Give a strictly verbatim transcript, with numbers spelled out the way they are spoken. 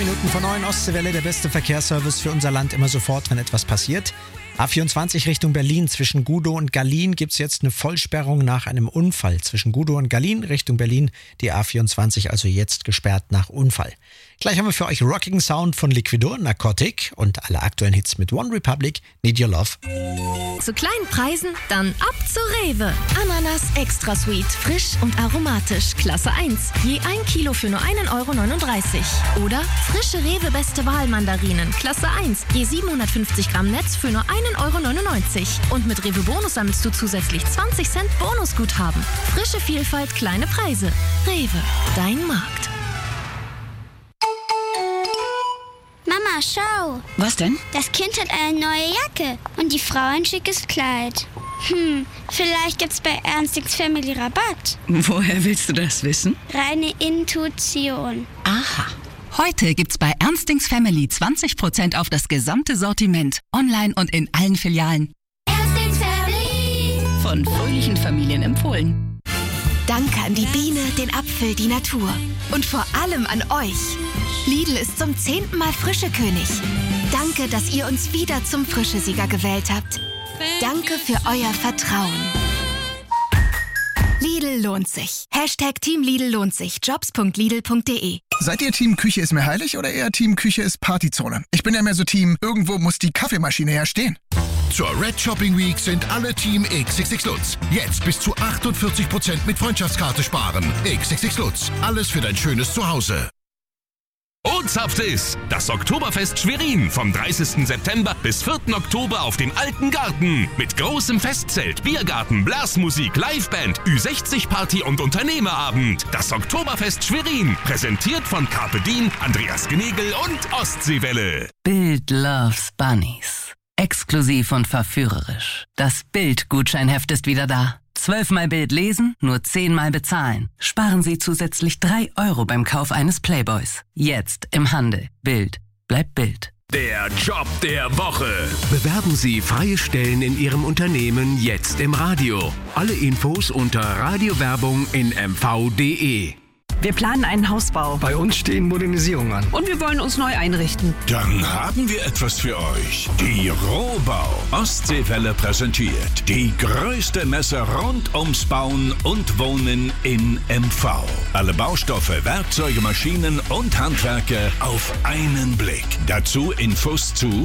Minuten vor neun, Ostseewelle, der beste Verkehrsservice für unser Land immer sofort, wenn etwas passiert. A vierundzwanzig Richtung Berlin, zwischen Gudow und Gallien gibt es jetzt eine Vollsperrung nach einem Unfall. Zwischen Gudow und Gallien Richtung Berlin, die A vierundzwanzig also jetzt gesperrt nach Unfall. Gleich haben wir für euch rockigen Sound von Liquidor, Narcotic und alle aktuellen Hits mit One Republic, Need Your Love. Zu kleinen Preisen? Dann ab zu Rewe. Ananas Extra Sweet, frisch und aromatisch, Klasse eins. Je ein Kilo für nur einen Euro neununddreißig. Oder frische Rewe Beste Wahl Mandarinen, Klasse eins. Je siebenhundertfünfzig Gramm Netz für nur einen Euro neunundneunzig. Und mit Rewe Bonus sammelst du zusätzlich zwanzig Cent Bonusguthaben. Frische Vielfalt, kleine Preise. Rewe, dein Markt. Mama, schau. Was denn? Das Kind hat eine neue Jacke und die Frau ein schickes Kleid. Hm, vielleicht gibt's bei Ernstings Family Rabatt. Woher willst du das wissen? Reine Intuition. Aha. Heute gibt's bei Ernstings Family zwanzig Prozent auf das gesamte Sortiment. Online und in allen Filialen. Ernstings Family. Von fröhlichen Familien empfohlen. Danke an die Biene, den Apfel, die Natur. Und vor allem an euch. Lidl ist zum zehnten Mal Frischekönig. Danke, dass ihr uns wieder zum Frischesieger gewählt habt. Danke für euer Vertrauen. Lidl lohnt sich. Hashtag Team Lidl lohnt sich. jobs punkt lidl punkt de. Seid ihr Team Küche ist mir heilig oder eher Team Küche ist Partyzone? Ich bin ja mehr so Team, irgendwo muss die Kaffeemaschine ja stehen. Zur Red Shopping Week sind alle Team X X X Lutz. Jetzt bis zu achtundvierzig Prozent mit Freundschaftskarte sparen. X X X Lutz. Alles für dein schönes Zuhause. Ozapft ist das Oktoberfest Schwerin vom dreißigsten September bis vierten Oktober auf dem Alten Garten. Mit großem Festzelt, Biergarten, Blasmusik, Liveband, Ü sechzig Party und Unternehmerabend. Das Oktoberfest Schwerin, präsentiert von Carpe Diem, Andreas Gnegel und Ostseewelle. Bild loves Bunnies. Exklusiv und verführerisch. Das Bild-Gutscheinheft ist wieder da. Zwölfmal Bild lesen, nur zehnmal bezahlen. Sparen Sie zusätzlich drei Euro beim Kauf eines Playboys. Jetzt im Handel. Bild. Bleibt Bild. Der Job der Woche. Bewerben Sie freie Stellen in Ihrem Unternehmen jetzt im Radio. Alle Infos unter Radiowerbung in m v punkt de. Wir planen einen Hausbau. Bei uns stehen Modernisierungen an. Und wir wollen uns neu einrichten. Dann haben wir etwas für euch. Die Rohbau. Ostseewelle präsentiert die größte Messe rund ums Bauen und Wohnen in M V. Alle Baustoffe, Werkzeuge, Maschinen und Handwerke auf einen Blick. Dazu Infos zu